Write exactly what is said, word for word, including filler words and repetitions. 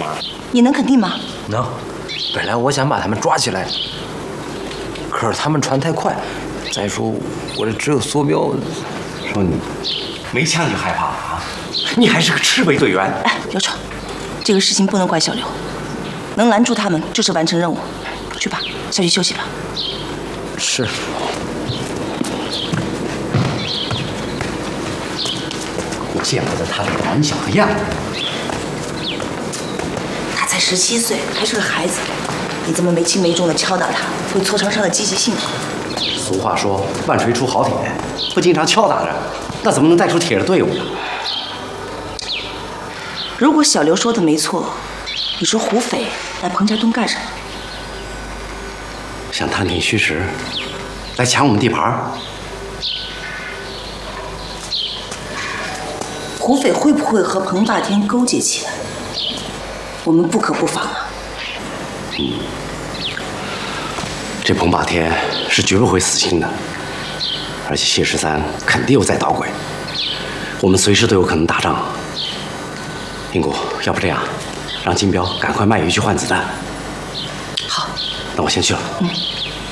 你能肯定吗？ 能。本来我想把他们抓起来，可是他们传太快。再说我这只有梭镖。 说你没枪你就害怕了啊？你还是个赤卫队员。 哎，刘闯，这个事情不能怪小刘，能拦住他们就是完成任务。去吧，下去休息吧。 是。 我见过的他这个胆小的样子。 他才十七岁，还是个孩子，你这么没轻没重的敲打他，会挫伤他的积极性。 俗话说万锤出好铁，不经常敲打着，那怎么能带出铁的队伍呢？ 如果小刘说的没错，你说胡匪来彭家墩干什么？ 想探听虚实，来抢我们地盘。 胡匪会不会和彭霸天勾结起来？我们不可不防啊。 嗯，这彭霸天是绝不会死心的，而且谢十三肯定又在捣鬼，我们随时都有可能打仗。英谷，要不这样，让金彪赶快卖鱼去换子弹。 好， 那我先去了。 嗯。